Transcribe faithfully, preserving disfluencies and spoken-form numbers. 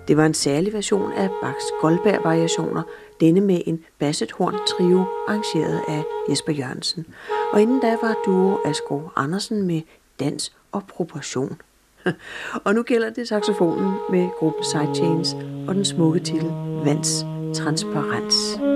Det var en særlig version af Bachs Goldberg-variationer, denne med en basset-horn-trio arrangeret af Jesper Jørgensen. Og inden da var duo Asger Andersen med Dans og Proportion. Og nu gælder det saxofonen med gruppen Sidechains og den smukke titel Vands Transparens.